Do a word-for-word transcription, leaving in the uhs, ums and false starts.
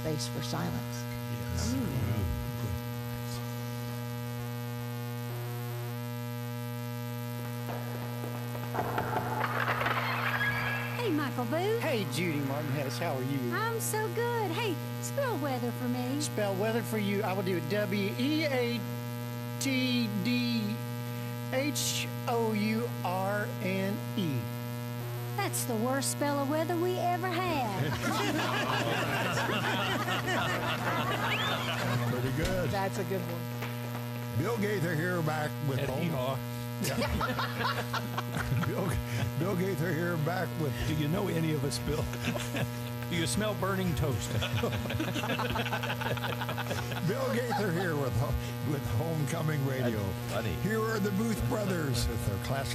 space for silence. Yes. Hey, Michael Booth. Hey, Judy Martin Hess, how are you? I'm so good. Hey, spell weather for me. Spell weather for you. I will do W E A T D H O U R N E. That's the worst spell of weather we ever had. Pretty good. That's a good one. Bill Gaither here back with At home. Hee-haw. Bill, Bill Gaither here back with. Do you know any of us, Bill? Do you smell burning toast? Bill Gaither here with ho- with Homecoming Radio. That's funny. Here are the Booth Brothers with their classic.